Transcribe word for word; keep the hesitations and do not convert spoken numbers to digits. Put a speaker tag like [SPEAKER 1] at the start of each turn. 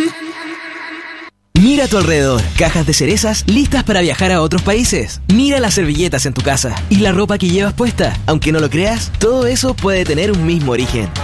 [SPEAKER 1] Mira a tu alrededor, cajas de cerezas listas para viajar a otros países. Mira las servilletas en tu casa y la ropa que llevas puesta. Aunque no lo creas, todo eso puede tener un mismo origen.